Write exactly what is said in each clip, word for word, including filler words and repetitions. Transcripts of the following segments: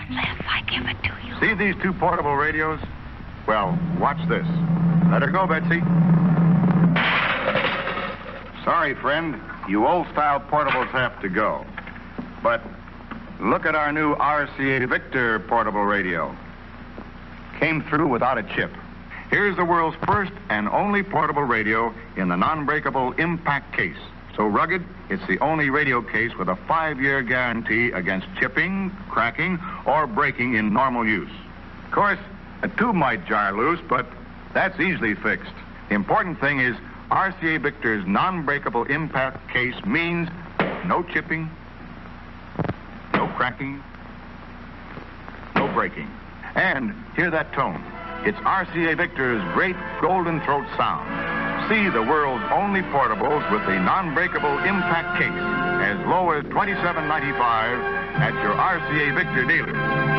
Unless I give it to you. See these two portable radios? Well, watch this. Let her go, Betsy. Sorry, friend. You old-style portables have to go. But look at our new R C A Victor portable radio. Came through without a chip. Here's the world's first and only portable radio in the non-breakable impact case. So rugged, it's the only radio case with a five-year guarantee against chipping, cracking, or breaking in normal use. Of course, a tube might jar loose, but that's easily fixed. The important thing is R C A Victor's non-breakable impact case means no chipping, no cracking, no breaking. And hear that tone. It's R C A Victor's great golden throat sound. See the world's only portables with the non-breakable impact case as low as twenty-seven ninety-five at your R C A Victor dealer.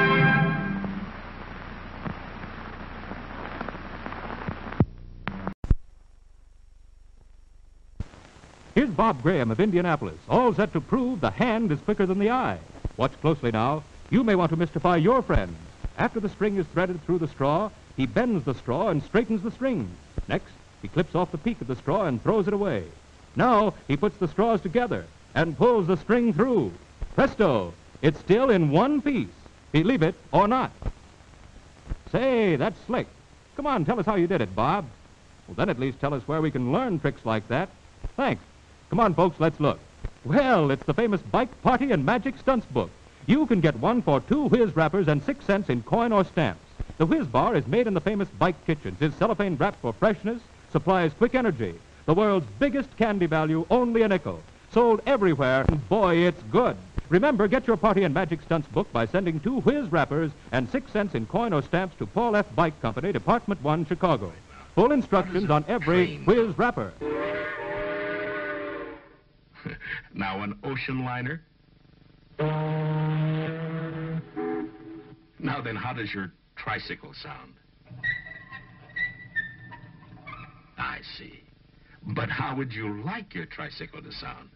Here's Bob Graham of Indianapolis, all set to prove the hand is quicker than the eye. Watch closely now. You may want to mystify your friend. After the string is threaded through the straw, he bends the straw and straightens the string. Next, he clips off the peak of the straw and throws it away. Now, he puts the straws together and pulls the string through. Presto! It's still in one piece. Believe it or not. Say, that's slick. Come on, tell us how you did it, Bob. Well, then at least tell us where we can learn tricks like that. Thanks. Come on, folks, let's look. Well, it's the famous Bike Party and Magic Stunts book. You can get one for two whiz wrappers and six cents in coin or stamps. The whiz bar is made in the famous Bike Kitchens. It's cellophane wrapped for freshness, supplies quick energy. The world's biggest candy value, only a nickel. Sold everywhere, and boy, it's good. Remember, get your Party and Magic Stunts book by sending two whiz wrappers and six cents in coin or stamps to Paul F. Bike Company, Department one, Chicago. Full instructions on every whiz wrapper. Now an ocean liner. Now then, how does your tricycle sound? I see. But how would you like your tricycle to sound?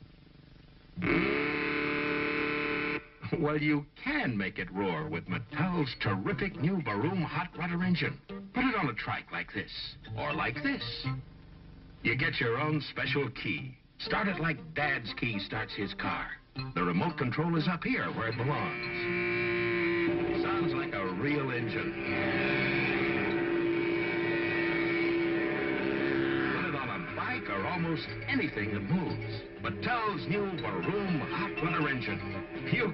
Well, you can make it roar with Mattel's terrific new Baroom hot rudder engine. Put it on a trike like this, or like this. You get your own special key. Start it like Dad's key starts his car. The remote control is up here where it belongs. Sounds like a real engine. Put it on a bike or almost anything that moves. Mattel's new Baroom hot rudder engine. You